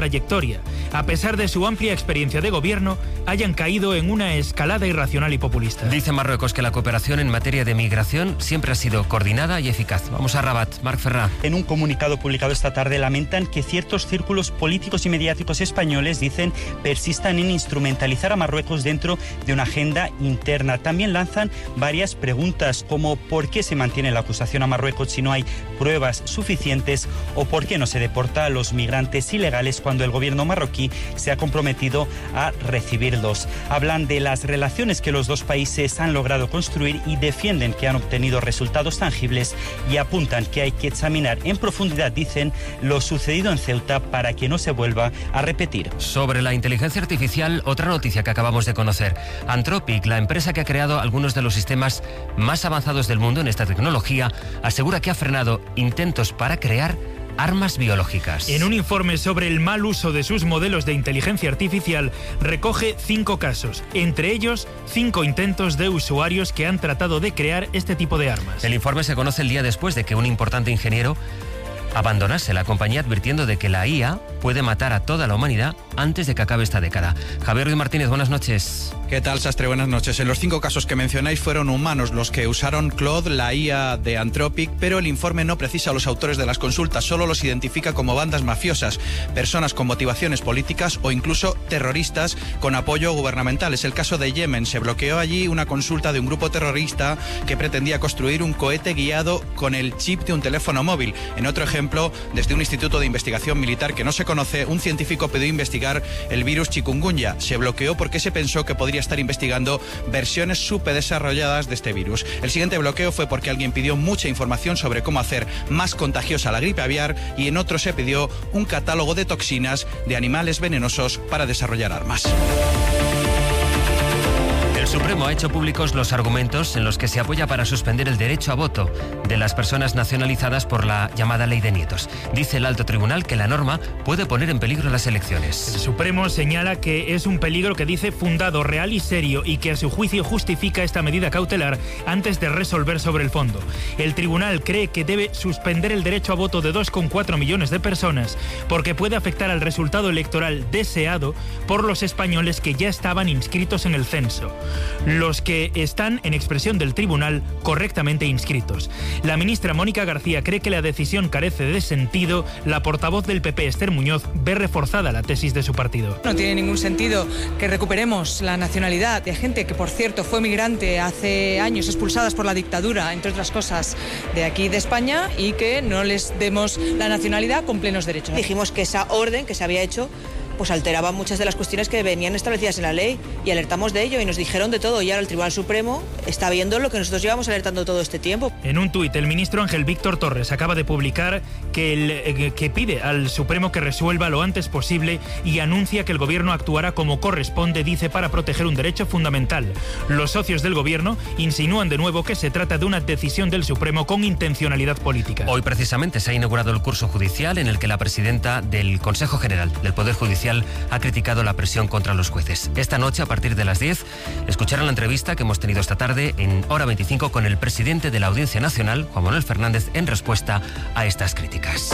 trayectoria, a pesar de su amplia experiencia de gobierno, hayan caído en una escalada irracional y populista. Dice Marruecos que la cooperación en materia de migración siempre ha sido coordinada y eficaz. Vamos a Rabat. Marc Ferrà. En un comunicado publicado esta tarde lamentan que ciertos círculos políticos y mediáticos españoles, dicen, persistan en instrumentalizar a Marruecos dentro de una agenda interna. También lanzan varias preguntas como ¿por qué se mantiene la acusación a Marruecos si no hay pruebas suficientes? ¿O por qué no se deporta a los migrantes ilegales cuando el gobierno marroquí se ha comprometido a recibirlos? Hablan de las relaciones que los dos países han logrado construir y defienden que han obtenido resultados tangibles y apuntan que hay que examinar en profundidad, dicen, lo sucedido en Ceuta para que no se vuelva a repetir. Sobre la inteligencia artificial, otra noticia que acabamos de conocer. Anthropic, la empresa que ha creado algunos de los sistemas más avanzados del mundo en esta tecnología, asegura que ha frenado intentos para crear armas biológicas. En un informe sobre el mal uso de sus modelos de inteligencia artificial, recoge 5 casos, entre ellos 5 intentos de usuarios que han tratado de crear este tipo de armas. El informe se conoce el día después de que un importante ingeniero abandonase la compañía advirtiendo de que la IA puede matar a toda la humanidad antes de que acabe esta década. Javier Ruiz Martínez, buenas noches. ¿Qué tal, Sastre? Buenas noches. En los 5 casos que mencionáis fueron humanos los que usaron Claude, la IA de Anthropic, pero el informe no precisa a los autores de las consultas, solo los identifica como bandas mafiosas, personas con motivaciones políticas o incluso terroristas con apoyo gubernamental. Es el caso de Yemen. Se bloqueó allí una consulta de un grupo terrorista que pretendía construir un cohete guiado con el chip de un teléfono móvil. En otro ejemplo, desde un instituto de investigación militar que no se conoce, un científico pidió investigar el virus chikungunya. Se bloqueó porque se pensó que podría estar investigando versiones superdesarrolladas de este virus. El siguiente bloqueo fue porque alguien pidió mucha información sobre cómo hacer más contagiosa la gripe aviar y en otro se pidió un catálogo de toxinas de animales venenosos para desarrollar armas. El Supremo ha hecho públicos los argumentos en los que se apoya para suspender el derecho a voto de las personas nacionalizadas por la llamada Ley de Nietos. Dice el alto tribunal que la norma puede poner en peligro las elecciones. El Supremo señala que es un peligro que dice fundado, real y serio y que a su juicio justifica esta medida cautelar antes de resolver sobre el fondo. El tribunal cree que debe suspender el derecho a voto de 2,4 millones de personas porque puede afectar al resultado electoral deseado por los españoles que ya estaban inscritos en el censo. Los que están, en expresión del tribunal, correctamente inscritos. La ministra Mónica García cree que la decisión carece de sentido. La portavoz del PP, Esther Muñoz, ve reforzada la tesis de su partido. No tiene ningún sentido que recuperemos la nacionalidad de gente que, por cierto, fue migrante hace años, expulsadas por la dictadura, entre otras cosas, de aquí de España, y que no les demos la nacionalidad con plenos derechos. Dijimos que esa orden que se había hecho pues alteraba muchas de las cuestiones que venían establecidas en la ley y alertamos de ello y nos dijeron de todo y ahora el Tribunal Supremo está viendo lo que nosotros llevamos alertando todo este tiempo. En un tuit, el ministro Ángel Víctor Torres acaba de publicar que pide al Supremo que resuelva lo antes posible y anuncia que el gobierno actuará como corresponde, dice, para proteger un derecho fundamental. Los socios del gobierno insinúan de nuevo que se trata de una decisión del Supremo con intencionalidad política. Hoy precisamente se ha inaugurado el curso judicial en el que la presidenta del Consejo General del Poder Judicial ha criticado la presión contra los jueces. Esta noche, a partir de las 10, escucharán la entrevista que hemos tenido esta tarde en Hora 25 con el presidente de la Audiencia Nacional, Juan Manuel Fernández, en respuesta a estas críticas.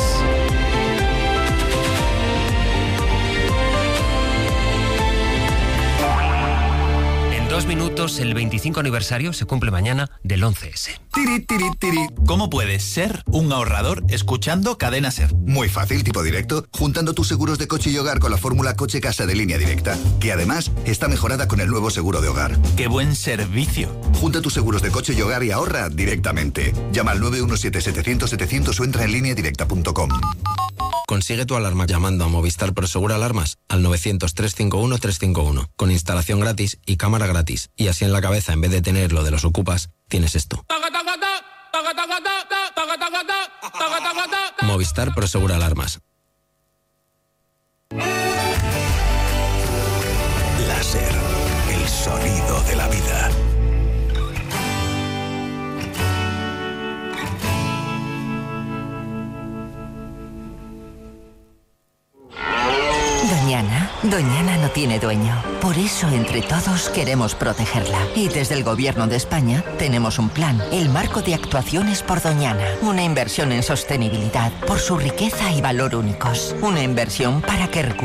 En 2 minutos, el 25 aniversario se cumple mañana del 11S. Tiri, tiri, tiri. ¿Cómo puedes ser un ahorrador escuchando Cadena Ser? Muy fácil, tipo directo, juntando tus seguros de coche y hogar con la fórmula Coche-Casa de Línea Directa, que además está mejorada con el nuevo seguro de hogar. ¡Qué buen servicio! Junta tus seguros de coche y hogar y ahorra directamente. Llama al 917-700-700 o entra en lineadirecta.com. Consigue tu alarma llamando a Movistar Prosegur Alarmas al 900-351-351, con instalación gratis y cámara gratis. Y así en la cabeza, en vez de tener lo de los ocupas, tienes esto. Movistar Prosegur Alarmas. Láser, el sonido de la vida. Doñana no tiene dueño. Por eso, entre todos, queremos protegerla. Y desde el Gobierno de España tenemos un plan. El Marco de Actuaciones por Doñana. Una inversión en sostenibilidad por su riqueza y valor únicos. Una inversión para que recupere